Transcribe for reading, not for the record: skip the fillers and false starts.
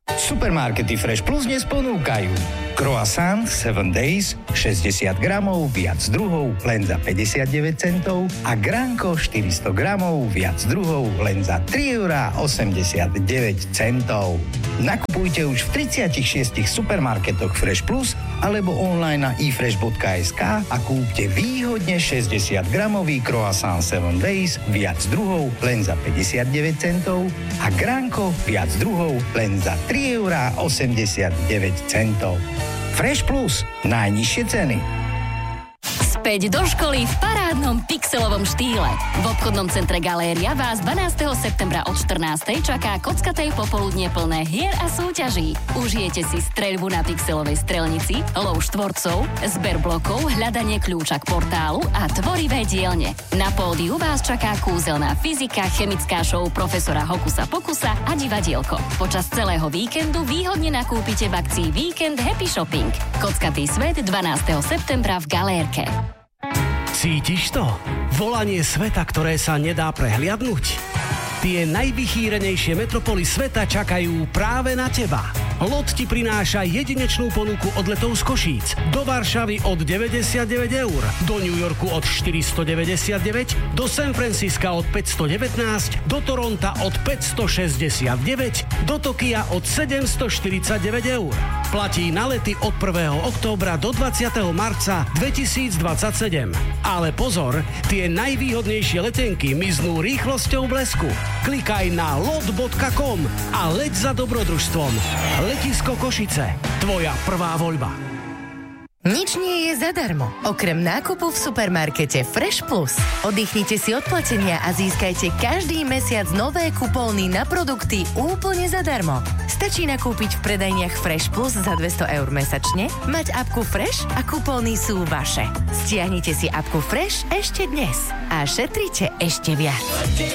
Supermarkety Fresh Plus dnes ponúkajú croissant 7 Days 60 gramov viac druhov len za 59 centov a Granko 400 gramov viac druhov len za 3,89 €. Nakupujte už v 36 supermarketoch Fresh Plus alebo online na ifresh.sk a kúpte výhodne 60 gramový croissant 7 Days viac druhov len za 59 centov a Granko viac druhov len za 3,89 €. Fresh Plus. Najnižšie ceny. Späť do školy v parádnom pixelovom štýle. V obchodnom centre Galéria vás 12. septembra od 14. čaká kockaté popoludnie plné hier a súťaží. Užijete si streľbu na pixelovej strelnici, lov štvorcov, zber blokov, hľadanie kľúča k portálu a tvorivé dielne. Na pódiu vás čaká kúzelná fyzika, chemická show profesora Hokusa Pokusa a divadielko. Počas celého víkendu výhodne nakúpite v akcii Víkend Happy Shopping. Kockatý svet 12. septembra v Galérke. Cítiš to? Volanie sveta, ktoré sa nedá prehliadnúť? Tie najvychýrenejšie metropoly sveta čakajú práve na teba. LOT ti prináša jedinečnú ponuku odletov z Košíc. Do Varšavy od 99 €, do New Yorku od 499, do San Francisca od 519, do Toronta od 569, do Tokia od 749 €. Platí na lety od 1. októbra do 20. marca 2027. Ale pozor, tie najvýhodnejšie letenky miznú rýchlosťou blesku. Klikaj na lot.com a leď za dobrodružstvom. Letisko Košice. Tvoja prvá voľba. Nič nie je zadarmo, okrem nákupu v supermarkete Fresh Plus. Oddychnite si od platenia a získajte každý mesiac nové kupóny na produkty úplne zadarmo. Stačí nakúpiť v predajniach Fresh Plus za 200 € mesačne, mať apku Fresh a kupóny sú vaše. Stiahnite si apku Fresh ešte dnes a šetrite ešte viac.